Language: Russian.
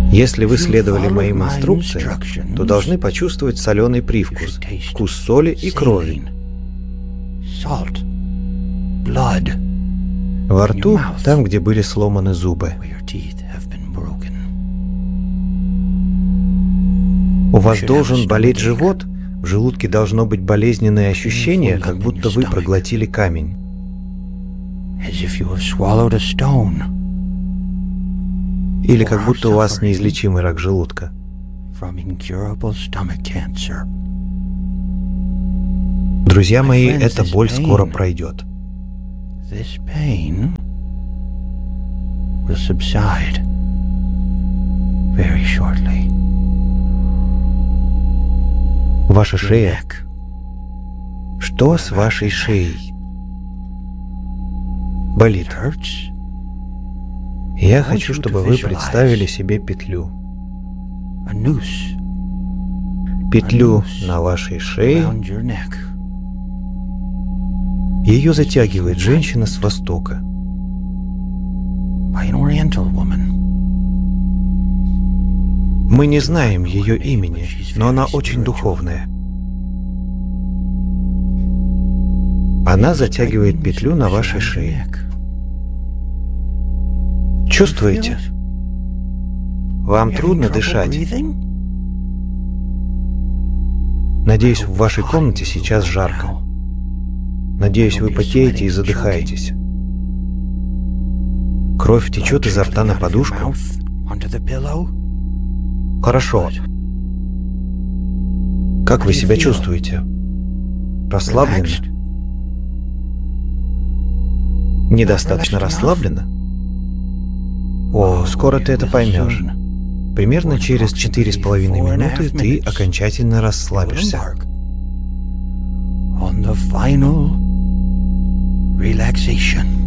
Если вы следовали моим инструкциям, то должны почувствовать соленый привкус, вкус соли и крови. Во рту, там, где были сломаны зубы. У вас должен болеть живот, в желудке должно быть болезненное ощущение, как будто вы проглотили камень. Или как будто у вас неизлечимый рак желудка. Друзья мои, эта боль скоро пройдет. Ваша шея. Что с вашей шеей? Болит. Я хочу, чтобы вы представили себе петлю. Петлю на вашей шее. Ее затягивает женщина с Востока. Мы не знаем ее имени, но она очень духовная. Она затягивает петлю на вашей шее. Чувствуете? Вам трудно дышать? Надеюсь, в вашей комнате сейчас жарко. Надеюсь, вы потеете и задыхаетесь. Кровь течет изо рта на подушку. Хорошо. Как вы себя чувствуете? Расслабленно? Недостаточно расслабленно? О, скоро ты это поймешь. Примерно через 4,5 минуты ты окончательно расслабишься. On the final relaxation.